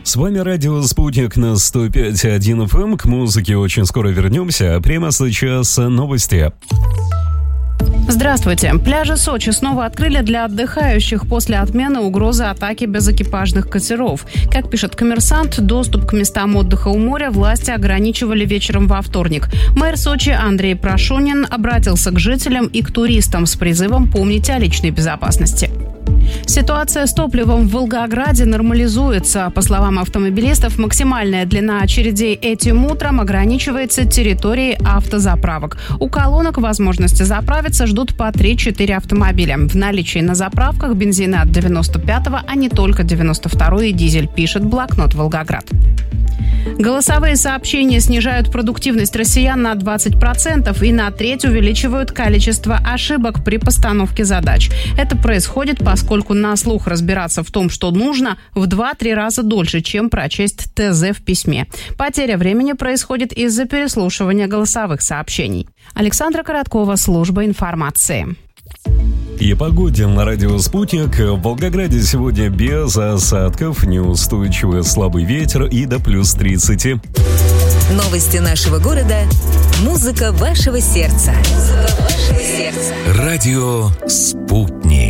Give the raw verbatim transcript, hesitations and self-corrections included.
С вами радио «Спутник» на сто пять и один эф эм. К музыке очень скоро вернемся, а прямо сейчас новости. Здравствуйте. Пляжи Сочи снова открыли для отдыхающих после отмены угрозы атаки безэкипажных катеров. Как пишет «Коммерсант», доступ к местам отдыха у моря власти ограничивали вечером во вторник. Мэр Сочи Андрей Прошунин обратился к жителям и к туристам с призывом помнить о личной безопасности. Ситуация с топливом в Волгограде нормализуется. По словам автомобилистов, максимальная длина очередей этим утром ограничивается территорией автозаправок. У колонок возможности заправиться ждут по три-четыре автомобиля. В наличии на заправках бензины от девяносто пятого, а не только девяносто второй и дизель, пишет блокнот «Волгоград». Голосовые сообщения снижают продуктивность россиян на двадцать процентов и на треть увеличивают количество ошибок при постановке задач. Это происходит, поскольку на слух разбираться в том, что нужно, в два-три раза дольше, чем прочесть ТЗ в письме. Потеря времени происходит из-за переслушивания голосовых сообщений. Александра Короткова, служба информации. И погоде на радио «Спутник». В Волгограде сегодня без осадков, неустойчивый слабый ветер и до плюс тридцати. Новости нашего города. Музыка вашего сердца. Музыка вашего сердца. Радио «Спутник».